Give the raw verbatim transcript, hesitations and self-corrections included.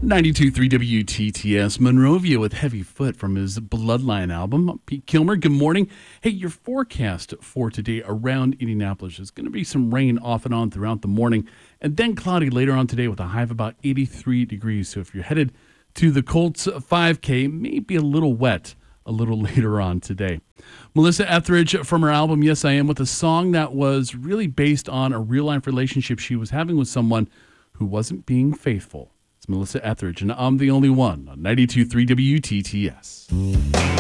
ninety-two point three W T T S, Monrovia with Heavy Foot from his Bloodline album. Pete Kilmer, good morning. Hey, your forecast for today around Indianapolis is going to be some rain off and on throughout the morning, and then cloudy later on today with a high of about eighty-three degrees. So if you're headed to the Colts five K, maybe a little wet a little later on today. Melissa Etheridge from her album Yes I Am, with a song that was really based on a real-life relationship she was having with someone who wasn't being faithful. It's Melissa Etheridge, and I'm the only one on ninety-two point three W T T S.